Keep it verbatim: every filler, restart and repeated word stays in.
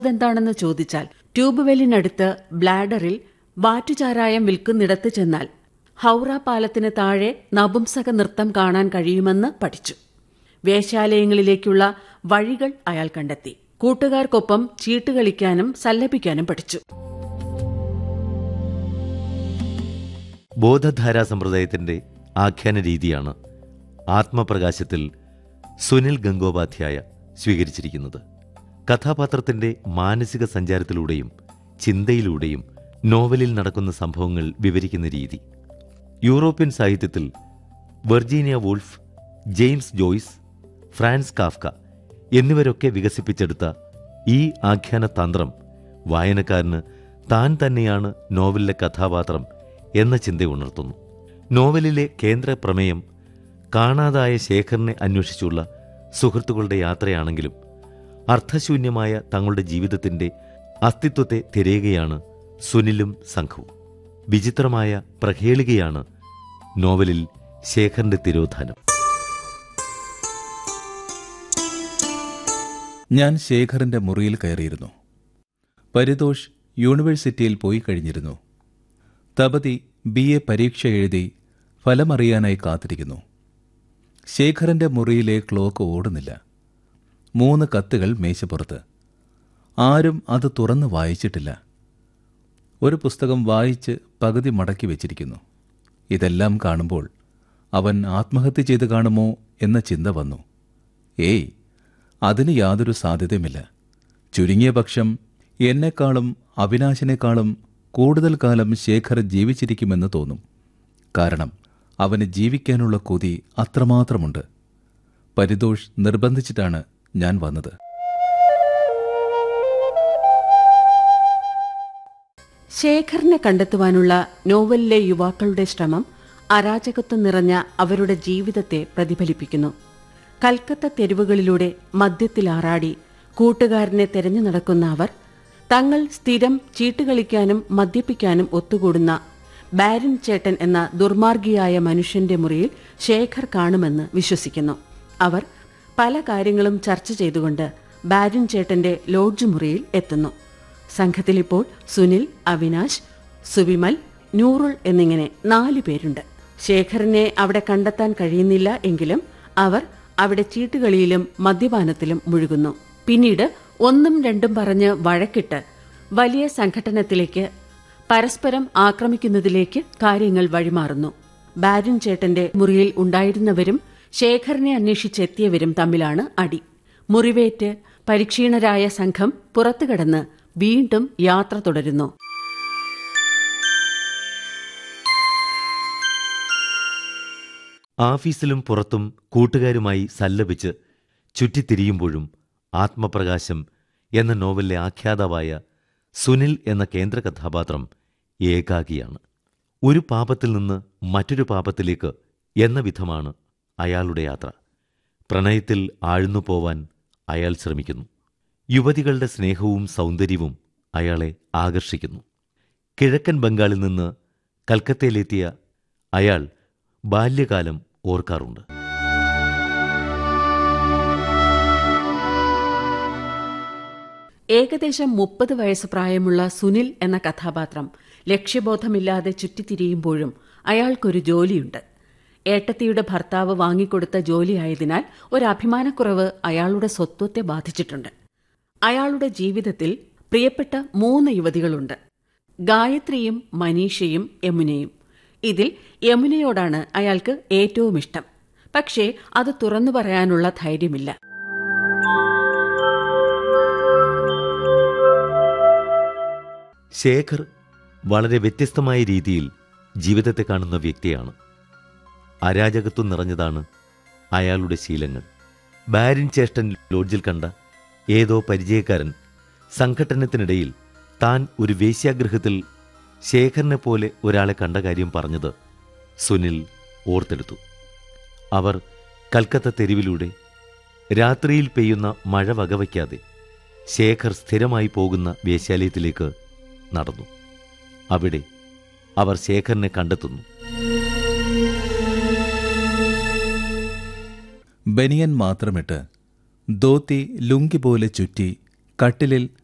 എന്താണെന്ന് ചോദിച്ചാൽ ട്യൂബ് വെല്ലിനടുത്ത് ബ്ലാഡറിൽ വാറ്റുചാരായം വിൽക്കുന്നിടത്ത് ചെന്നാൽ ഹൗറ പാലത്തിന് താഴെ നപുംസക നൃത്തം കാണാൻ കഴിയുമെന്ന് പഠിച്ചു. വേശ്യാലയങ്ങളിലേക്കുള്ള വഴികൾ അയാൾ കണ്ടെത്തി. കൂട്ടുകാർക്കൊപ്പം ചീട്ടുകളിക്കാനും സല്ലപിക്കാനും പഠിച്ചു. ബോധധാരാ സമ്പ്രദായത്തിന്റെ ആഖ്യാന രീതിയാണ് ആത്മപ്രകാശത്തിൽ സുനിൽ ഗംഗോപാധ്യായ സ്വീകരിച്ചിരിക്കുന്നത്. കഥാപാത്രത്തിന്റെ മാനസിക സഞ്ചാരത്തിലൂടെയും ചിന്തയിലൂടെയും നോവലിൽ നടക്കുന്ന സംഭവങ്ങൾ വിവരിക്കുന്ന രീതി യൂറോപ്യൻ സാഹിത്യത്തിൽ Virginia wolf, James Joyce, France Kafka എന്നിവരൊക്കെ വികസിപ്പിച്ചെടുത്ത ഈ ആഖ്യാന തന്ത്രം വായനക്കാരന് താൻ തന്നെയാണ് നോവലിലെ കഥാപാത്രം എന്ന ചിന്ത ഉണർത്തുന്നു. നോവലിലെ കേന്ദ്ര പ്രമേയം കാണാതായ ശേഖറിനെ അന്വേഷിച്ചുള്ള സുഹൃത്തുക്കളുടെ യാത്രയാണെങ്കിലും അർത്ഥശൂന്യമായ തങ്ങളുടെ ജീവിതത്തിന്റെ അസ്തിത്വത്തെ തിരയുകയാണ് സുനിലും സംഘവും. വിചിത്രമായ പ്രഹേളികയാണ് നോവലിൽ ശേഖറിന്റെ തിരോധാനം. ഞാൻ ശേഖറിന്റെ മുറിയിൽ കയറിയിരുന്നു. പരിതോഷ് യൂണിവേഴ്സിറ്റിയിൽ പോയി കഴിഞ്ഞിരുന്നു. തപതി ബി എ പരീക്ഷ എഴുതി ഫലമറിയാനായി കാത്തിരിക്കുന്നു. ശേഖറിന്റെ മുറിയിലെ ക്ലോക്ക് ഓടുന്നില്ല. മൂന്ന് കത്തുകൾ മേശപ്പുറത്ത്. ആരും അത് തുറന്ന് വായിച്ചിട്ടില്ല. ഒരു പുസ്തകം വായിച്ച് പകുതി മടക്കി വെച്ചിരിക്കുന്നു. ഇതെല്ലാം കാണുമ്പോൾ അവൻ ആത്മഹത്യ ചെയ്ത് കാണുമോ എന്ന ചിന്ത വന്നു. ഏയ്, അതിന് യാതൊരു സാധ്യതയുമില്ല. ചുരുങ്ങിയ പക്ഷം എന്നെക്കാളും അവിനാശിനേക്കാളും കൂടുതൽ കാലം ശേഖർ ജീവിച്ചിരിക്കുമെന്ന് തോന്നും. കാരണം അവന് ജീവിക്കാനുള്ള കൊതി അത്രമാത്രമുണ്ട്. പരിതോഷ് നിർബന്ധിച്ചിട്ടാണ് ഞാൻ വന്നത്. ശേഖറിനെ കണ്ടെത്തുവാനുള്ള നോവലിലെ യുവാക്കളുടെ ശ്രമം അരാജകത്വം നിറഞ്ഞ അവരുടെ ജീവിതത്തെ പ്രതിഫലിപ്പിക്കുന്നു. കൽക്കത്ത തെരുവുകളിലൂടെ മദ്യത്തിലാറാടി കൂട്ടുകാരനെ തെരഞ്ഞു നടക്കുന്ന അവർ തങ്ങൾ സ്ഥിരം ചീട്ടുകളിക്കാനും മദ്യപിക്കാനും ഒത്തുകൂടുന്ന ബാരൻ ചേട്ടൻ എന്ന ദുർമാർഗിയായ മനുഷ്യന്റെ മുറിയിൽ ശേഖർ കാണുമെന്ന് വിശ്വസിക്കുന്നു. അവർ പല കാര്യങ്ങളും ചർച്ച ചെയ്തുകൊണ്ട് ബാരൻ ചേട്ടന്റെ ലോഡ്ജ് മുറിയിൽ എത്തുന്നു. സംഘത്തിലിപ്പോൾ സുനിൽ, അവിനാശ്, സുവിമൽ, നൂറുൾ എന്നിങ്ങനെ നാലു പേരുണ്ട്. ശേഖറിനെ അവിടെ കണ്ടെത്താൻ കഴിയുന്നില്ല എങ്കിലും അവർ അവിടെ ചീട്ടുകളിയിലും മദ്യപാനത്തിലും മുഴുകുന്നു. പിന്നീട് ഒന്നും രണ്ടും പറഞ്ഞ് വഴക്കിട്ട് വലിയ സംഘട്ടനത്തിലേക്ക്, പരസ്പരം ആക്രമിക്കുന്നതിലേക്ക് കാര്യങ്ങൾ വഴിമാറുന്നു. ബാരൻ ചേട്ടന്റെ മുറിയിൽ ഉണ്ടായിരുന്നവരും ശേഖറിനെ അന്വേഷിച്ചെത്തിയവരും തമ്മിലാണ് അടി. മുറിവേറ്റ് പരിക്ഷീണരായ സംഘം പുറത്തുകടന്ന് വീണ്ടും യാത്ര തുടരുന്നു. ആഫീസിലും പുറത്തും കൂട്ടുകാരുമായി സല്ലപിച്ച് ചുറ്റിത്തിരിയുമ്പോഴും ആത്മപ്രകാശം എന്ന നോവലിലെ ആഖ്യാതാവായ സുനിൽ എന്ന കേന്ദ്ര കഥാപാത്രം ഏകാകിയാണ്. ഒരു പാപത്തിൽ നിന്ന് മറ്റൊരു പാപത്തിലേക്ക് എന്ന വിധമാണ് അയാളുടെ യാത്ര. പ്രണയത്തിൽ ആഴ്ന്നു പോവാൻ അയാൾ ശ്രമിക്കുന്നു. യുവതികളുടെ സ്നേഹവും സൗന്ദര്യവും അയാളെ ആകർഷിക്കുന്നു. കിഴക്കൻ ബംഗാളിൽ നിന്ന് കൽക്കത്തയിലെത്തിയ അയാൾ ബാല്യകാലം ഓർക്കാറുണ്ട്. ഏകദേശം മുപ്പത് വയസ്സ് പ്രായമുള്ള സുനിൽ എന്ന കഥാപാത്രം ലക്ഷ്യബോധമില്ലാതെ ചുറ്റിത്തിരിയുമ്പോഴും അയാൾക്കൊരു ജോലിയുണ്ട്. ഏട്ടത്തിയുടെ ഭർത്താവ് വാങ്ങിക്കൊടുത്ത ജോലിയായതിനാൽ ഒരു അഭിമാനക്കുറവ് അയാളുടെ സ്വത്വത്തെ ബാധിച്ചിട്ടുണ്ട്. അയാളുടെ ജീവിതത്തിൽ പ്രിയപ്പെട്ട മൂന്ന് യുവതികളുണ്ട്: ഗായത്രിയും മനീഷയും യമുനയും. ഇതിൽ യമുനയോടാണ് അയാൾക്ക് ഏറ്റവും ഇഷ്ടം. പക്ഷേ അത് തുറന്നു പറയാനുള്ള ധൈര്യമില്ല. ശേഖർ വളരെ വ്യത്യസ്തമായ രീതിയിൽ ജീവിതത്തെ കാണുന്ന വ്യക്തിയാണ്. അരാജകത്വം നിറഞ്ഞതാണ് അയാളുടെ ശീലങ്ങൾ. ബാരിൻ ചേഷ്ടൻ ലോഡ്ജിൽ കണ്ട ഏതോ പരിചയക്കാരൻ സംഘട്ടനത്തിനിടയിൽ താൻ ഒരു വേശ്യാഗൃഹത്തിൽ ശേഖറിനെ പോലെ ഒരാളെ കണ്ട കാര്യം പറഞ്ഞത് സുനിൽ ഓർത്തെടുത്തു. അവർ കൽക്കത്ത തെരുവിലൂടെ രാത്രിയിൽ പെയ്യുന്ന മഴ വകവയ്ക്കാതെ ശേഖർ സ്ഥിരമായി പോകുന്ന വേശ്യാലയത്തിലേക്ക് നടന്നു. അവിടെ അവർ ശേഖറിനെ കണ്ടെത്തുന്നു. ബനിയൻ മാത്രമിട്ട് ധോത്തി ലുങ്കി പോലെ ചുറ്റി കട്ടിലിൽ